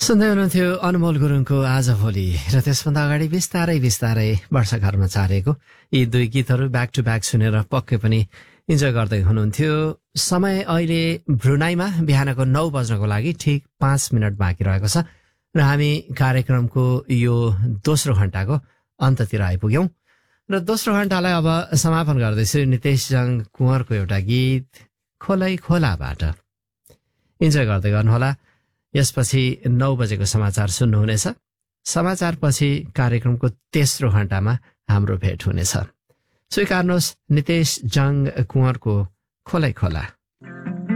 सुन्दै हुनुहुन्थ्यो अनमोल गुरुङको आजभोलि र त्यसभन्दा अगाडि बिस्तारै बिस्तारै वर्षाघरमा चारेको यी दुई गीतहरू ब्याक टु ब्याक सुनेर पक्कै पनि इन्जोय गर्दै हुनुहुन्थ्यो। समय अहिले ब्रुनाईमा बिहानको 9 बज्नको लागि ठिक 5 मिनट बाँकी रहेको छ र हामी कार्यक्रमको यो दोस्रो घण्टाको अन्ततिर आइपुग्यौं र दोस्रो घण्टालाई अब समापन गर्दैछु नितेश जङ कुँवरको एउटा गीत खोलै खोलाबाट। इन्जोय गर्दै गर्नुहोला। यसपछि 9 बजेको समाचार सुन्नुहुनेछ। समाचारपछि कार्यक्रमको तेस्रो घण्टामा हाम्रो भेट हुनेछ। स्वीकार्नुहोस् नितेश जङ कुँवरको खोलै खोला।